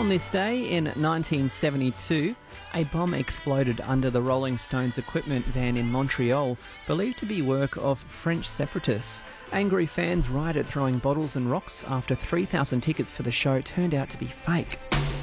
On this day in 1972, a bomb exploded under the Rolling Stones equipment van in Montreal, believed to be work of French separatists. Angry fans rioted, throwing bottles and rocks after 3,000 tickets for the show turned out to be fake.